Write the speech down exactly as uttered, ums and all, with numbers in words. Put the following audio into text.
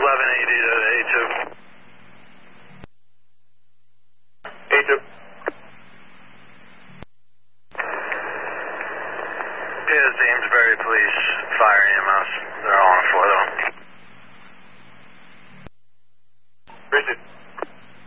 eleven eighty to A two. A two. Yeah, it's Amesbury Police, Fire E M S. They're all